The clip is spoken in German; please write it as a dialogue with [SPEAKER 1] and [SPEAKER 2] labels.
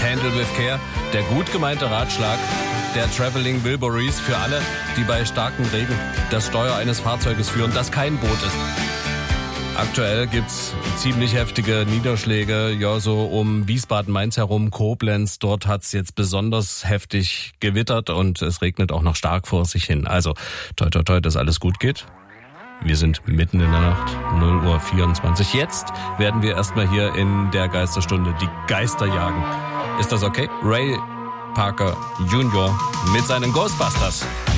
[SPEAKER 1] Handle with Care, der gut gemeinte Ratschlag der Traveling Wilburys für alle, die bei starkem Regen das Steuer eines Fahrzeuges führen, das kein Boot ist. Aktuell gibt's ziemlich heftige Niederschläge, ja, so um Wiesbaden-Mainz herum, Koblenz. Dort hat's jetzt besonders heftig gewittert und es regnet auch noch stark vor sich hin. Also, toi, toi, toi, dass alles gut geht. Wir sind mitten in der Nacht, 0:24 Uhr. Jetzt werden wir erstmal hier in der Geisterstunde die Geister jagen. Ist das okay? Ray Parker Jr. mit seinen Ghostbusters.